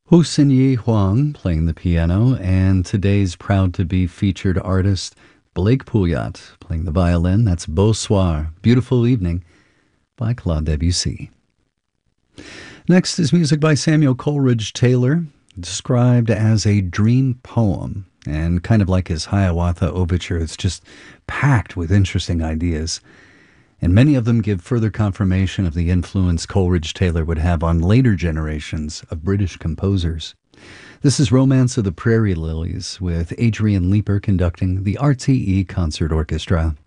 Ho Sin Yi Huang playing the piano, and today's proud to be featured artist Blake Pouliot playing the violin. That's Beau Soir, Beautiful Evening by Claude Debussy. Next is music by Samuel Coleridge Taylor, described as a dream poem. And kind of like his Hiawatha Overture, it's just packed with interesting ideas. And many of them give further confirmation of the influence Coleridge Taylor would have on later generations of British composers. This is Romance of the Prairie Lilies with Adrian Leeper conducting the RTE Concert Orchestra.